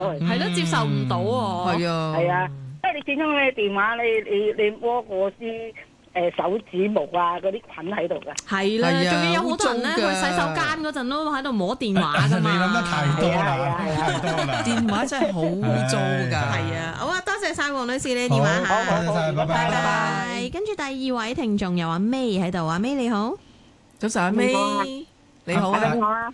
係咯，接受唔到喎。 係啊， 係啊，因為你始終你電話你摸過啲手指毛啊嗰啲菌喺度㗎。 係啦，仲要有好多人咧去洗手間嗰陣都喺度摸電話㗎嘛。 你諗得太多啦， 太多啦。 電話真係好污糟㗎。 係啊，好啊，多謝晒黃女士你嘅電話嚇。 好，多謝晒，拜拜。 跟住第二位聽眾又話 May 喺度啊，May 你好， 早晨阿 May，你好啊。 我啊。